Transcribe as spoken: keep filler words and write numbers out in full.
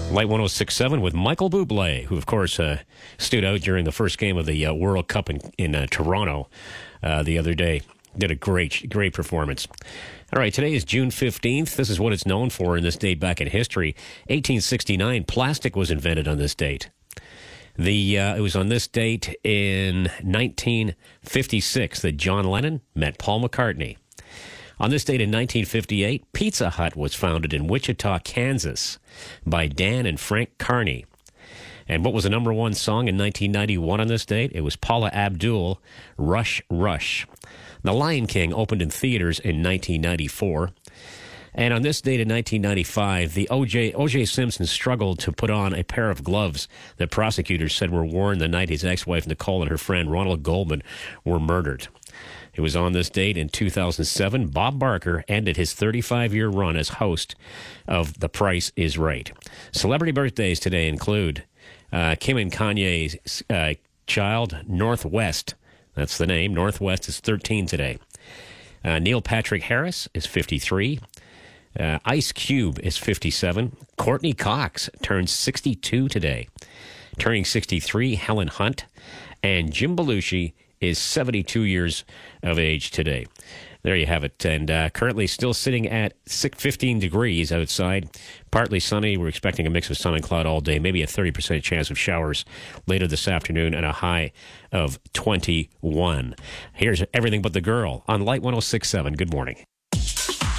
Light one oh six point seven with Michael Bublé, who, of course, uh, stood out during the first game of the uh, World Cup in, in uh, Toronto uh, the other day. Did a great, great performance. All right, today is June fifteenth. This is what it's known for in this date back in history. eighteen sixty-nine, plastic was invented on this date. The uh, it was on this date in nineteen fifty-six that John Lennon met Paul McCartney. On this date in nineteen fifty-eight, Pizza Hut was founded in Wichita, Kansas by Dan and Frank Carney. And what was the number one song in nineteen ninety-one on this date? It was Paula Abdul, Rush Rush. The Lion King opened in theaters in nineteen ninety-four. And on this date in nineteen ninety-five, the O J O J Simpson struggled to put on a pair of gloves that prosecutors said were worn the night his ex-wife Nicole and her friend Ronald Goldman were murdered. It was on this date in two thousand seven, Bob Barker ended his thirty-five-year run as host of The Price is Right. Celebrity birthdays today include uh, Kim and Kanye's uh, child, Northwest. That's the name. Northwest is thirteen today. Uh, Neil Patrick Harris is fifty-three. Uh, Ice Cube is fifty-seven. Courtney Cox turns sixty-two today. Turning sixty-three, Helen Hunt. And Jim Belushi is seventy-two years of age today. There you have it. And uh, currently still sitting at fifteen degrees outside. Partly sunny. We're expecting a mix of sun and cloud all day. Maybe a thirty percent chance of showers later this afternoon and a high of twenty-one. Here's Everything But the Girl on Light one oh six point seven. Good morning.